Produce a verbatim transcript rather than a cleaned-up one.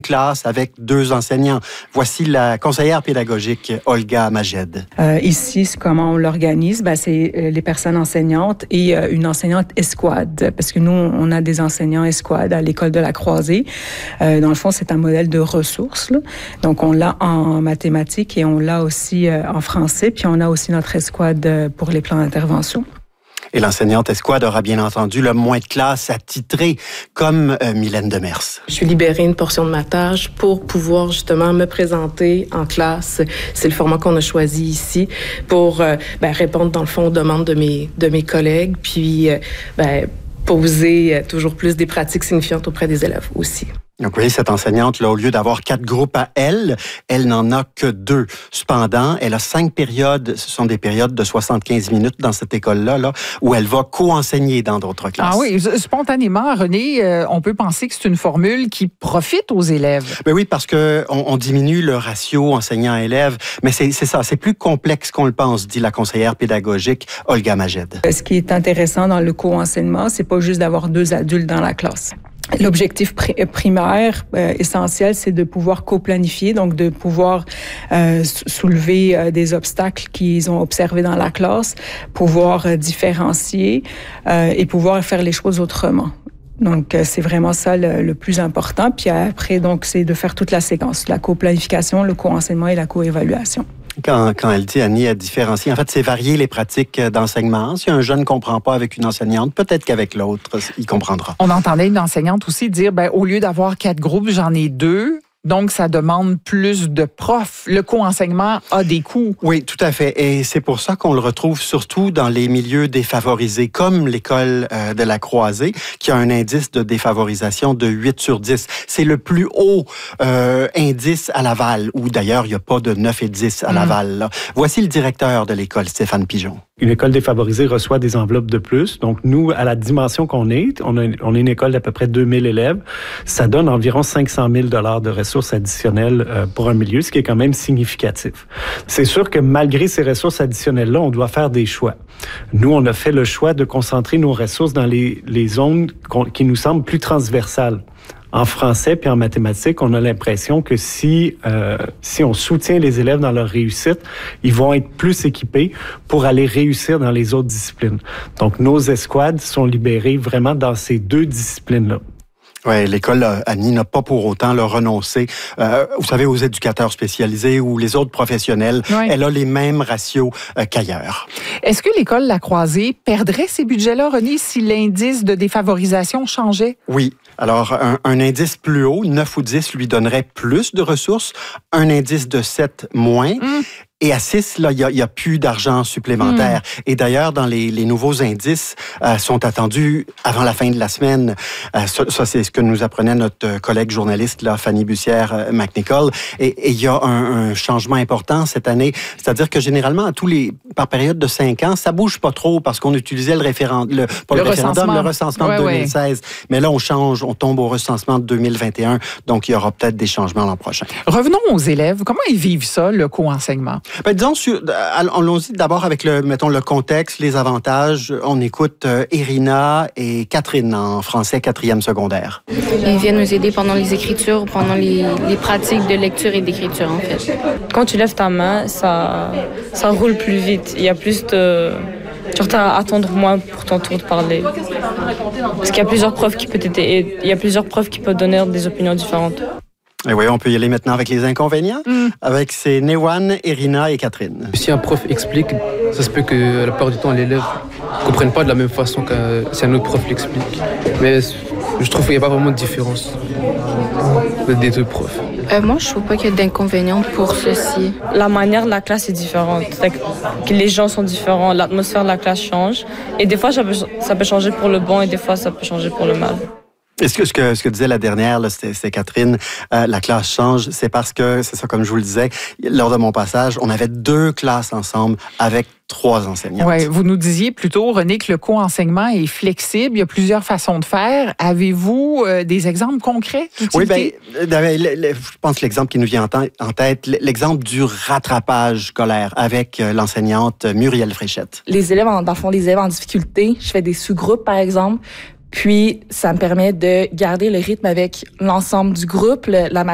classe avec deux enseignants. Voici la conseillère pédagogique Olga Majed. Euh, ici, c'est comment on l'organise, ben, c'est euh, les personnes enseignantes et euh, une enseignante escouade, parce que nous, on a des enseignants escouade à l'école de la Croisée. Euh, dans le fond, c'est un modèle de ressources, là. Donc, on l'a en mathématiques et on l'a aussi euh, en français, puis on a aussi notre escouade euh, pour les plans d'intervention. Et l'enseignante escouade aura bien entendu le moins de classe attitré, comme euh, Mylène Demers. Je suis libérée une portion de ma tâche pour pouvoir justement me présenter en classe. C'est le format qu'on a choisi ici pour euh, ben, répondre dans le fond aux demandes de mes, de mes collègues, puis euh, ben, poser euh, toujours plus des pratiques signifiantes auprès des élèves aussi. Donc, vous voyez, cette enseignante, là, au lieu d'avoir quatre groupes à elle, elle n'en a que deux. Cependant, elle a cinq périodes, ce sont des périodes de soixante-quinze minutes dans cette école-là, là, où elle va co-enseigner dans d'autres classes. Ah oui, spontanément, René, euh, on peut penser que c'est une formule qui profite aux élèves. Ben oui, parce que on, on diminue le ratio enseignant-élève, mais c'est, c'est ça, c'est plus complexe qu'on le pense, dit la conseillère pédagogique Olga Majed. Ce qui est intéressant dans le co-enseignement, c'est pas juste d'avoir deux adultes dans la classe. L'objectif pr- primaire, euh, essentiel, c'est de pouvoir co-planifier, donc de pouvoir euh, soulever euh, des obstacles qu'ils ont observés dans la classe, pouvoir euh, différencier euh, et pouvoir faire les choses autrement. Donc, euh, c'est vraiment ça le, le plus important. Puis après, donc, c'est de faire toute la séquence, la co-planification, le co-enseignement et la co-évaluation. Quand, quand elle dit, Annie, à différencier, en fait, c'est varier les pratiques d'enseignement. Si un jeune ne comprend pas avec une enseignante, peut-être qu'avec l'autre, il comprendra. On entendait une enseignante aussi dire, ben, au lieu d'avoir quatre groupes, j'en ai deux. Donc, ça demande plus de profs. Le co-enseignement a des coûts. Oui, tout à fait. Et c'est pour ça qu'on le retrouve surtout dans les milieux défavorisés, comme l'école euh, de la Croisée, qui a un indice de défavorisation de huit sur dix. C'est le plus haut euh, indice à Laval, où d'ailleurs, il n'y a pas de neuf et dix à Laval. Là. Voici le directeur de l'école, Stéphane Pigeon. Une école défavorisée reçoit des enveloppes de plus. Donc, nous, à la dimension qu'on est, on, a, on est une école d'à peu près deux mille élèves. Ça donne environ cinq cent mille dollars de ressources additionnelles euh, pour un milieu, ce qui est quand même significatif. C'est sûr que malgré ces ressources additionnelles-là, on doit faire des choix. Nous, on a fait le choix de concentrer nos ressources dans les, les zones qui nous semblent plus transversales. En français puis en mathématiques, on a l'impression que si euh, si on soutient les élèves dans leur réussite, ils vont être plus équipés pour aller réussir dans les autres disciplines. Donc, nos escouades sont libérées vraiment dans ces deux disciplines-là. Oui, l'école, Annie, n'a pas pour autant le renoncé. Euh, vous savez, aux éducateurs spécialisés ou les autres professionnels, oui. Elle a les mêmes ratios euh, qu'ailleurs. Est-ce que l'école La Croisée perdrait ces budgets-là, René, si l'indice de défavorisation changeait? Oui. Alors, un, un indice plus haut, neuf ou dix, lui donnerait plus de ressources. Un indice de sept, moins. Mmh. Et à six, là, il y a, y a plus d'argent supplémentaire. Mmh. Et d'ailleurs, dans les, les nouveaux indices euh, sont attendus avant la fin de la semaine. Euh, ça, ça, c'est ce que nous apprenait notre collègue journaliste, là, Fanny Bussière-McNichol. Et il y a un, un changement important cette année. C'est-à-dire que généralement, à tous les, par période de cinq ans, ça bouge pas trop parce qu'on utilisait le référendum, le, pas le, le référendum, le recensement ouais, de deux mille seize. Ouais. Mais là, on change, on tombe au recensement de deux mille vingt et un. Donc, il y aura peut-être des changements l'an prochain. Revenons aux élèves. Comment ils vivent ça, le co-enseignement? Ben, disons, sur, allons-y d'abord avec le, mettons, le contexte, les avantages. On écoute euh, Irina et Catherine en français quatrième secondaire. Ils viennent nous aider pendant les écritures, pendant les, les pratiques de lecture et d'écriture, en fait. Quand tu lèves ta main, ça, ça roule plus vite. Il y a plus de... Tu as à attendre moins pour ton tour de parler. Parce qu'il y a plusieurs profs qui peuvent t'aider, il y a plusieurs profs qui peuvent donner des opinions différentes. Et oui, on peut y aller maintenant avec les inconvénients, mm. avec ces Néwan, Irina et Catherine. Si un prof explique, ça se peut que la plupart du temps, l'élève ne comprenne pas de la même façon que si un autre prof l'explique. Mais je trouve qu'il n'y a pas vraiment de différence des deux profs. Euh, moi, je trouve pas qu'il y a d'inconvénients pour ceci. La manière de la classe est différente. Que les gens sont différents, l'atmosphère de la classe change. Et des fois, ça peut, ça peut changer pour le bon et des fois, ça peut changer pour le mal. Est-ce que ce que, ce que disait la dernière, là, c'était, c'était Catherine, euh, la classe change, c'est parce que, c'est ça comme je vous le disais, lors de mon passage, on avait deux classes ensemble avec trois enseignantes. Oui, vous nous disiez plutôt, René, que le co-enseignement est flexible, il y a plusieurs façons de faire. Avez-vous euh, des exemples concrets d'utilité? Oui, bien, je pense que l'exemple qui nous vient en tête, l'exemple du rattrapage scolaire avec l'enseignante Muriel Fréchette. Les élèves, dans le fond, les élèves en difficulté, je fais des sous-groupes, par exemple. Puis, ça me permet de garder le rythme avec l'ensemble du groupe, le, la